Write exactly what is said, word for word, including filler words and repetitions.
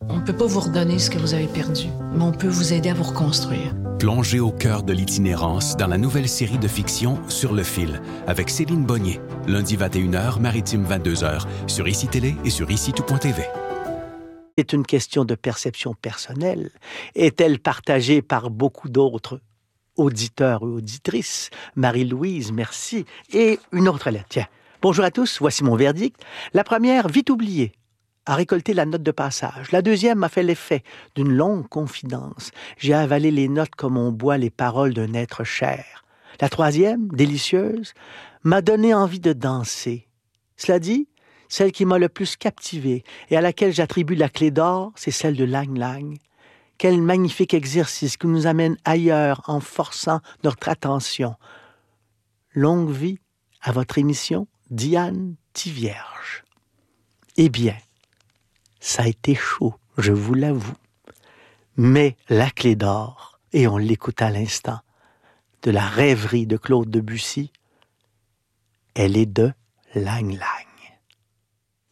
On ne peut pas vous redonner ce que vous avez perdu, mais on peut vous aider à vous reconstruire. Plongez au cœur de l'itinérance dans la nouvelle série de fiction Sur le fil, avec Céline Bonnier, lundi vingt et une heures, maritime vingt-deux heures, sur I C I Télé et sur ici tout point t v. C'est une question de perception personnelle. Est-elle partagée par beaucoup d'autres auditeurs ou auditrices? Marie-Louise, merci. Et une autre lettre, tiens. Bonjour à tous, voici mon verdict. La première, vite oubliée, a récolté la note de passage. La deuxième m'a fait l'effet d'une longue confidence. J'ai avalé les notes comme on boit les paroles d'un être cher. La troisième, délicieuse, m'a donné envie de danser. Cela dit, celle qui m'a le plus captivé et à laquelle j'attribue la clé d'or, c'est celle de Lang Lang. Quel magnifique exercice qui nous amène ailleurs en forçant notre attention. Longue vie à votre émission, Diane Tivierge. Eh bien, ça a été chaud, je vous l'avoue. Mais la clé d'or, et on l'écoute à l'instant, de la rêverie de Claude Debussy, elle est de Lang Lang.